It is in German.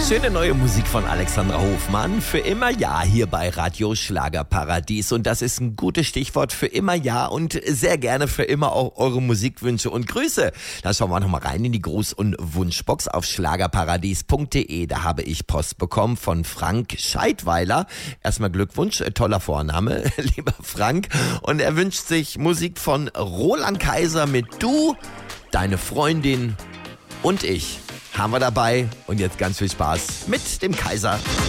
Schöne neue Musik von Alexandra Hofmann. Für immer ja hier bei Radio Schlagerparadies. Und das ist ein gutes Stichwort, für immer ja und sehr gerne für immer auch eure Musikwünsche und Grüße. Da schauen wir nochmal rein in die Gruß- und Wunschbox auf schlagerparadies.de. Da habe ich Post bekommen von Frank Scheidweiler. Erstmal Glückwunsch, toller Vorname, lieber Frank. Und er wünscht sich Musik von Roland Kaiser mit Du, deine Freundin und ich. Haben wir dabei und jetzt ganz viel Spaß mit dem Kaiser.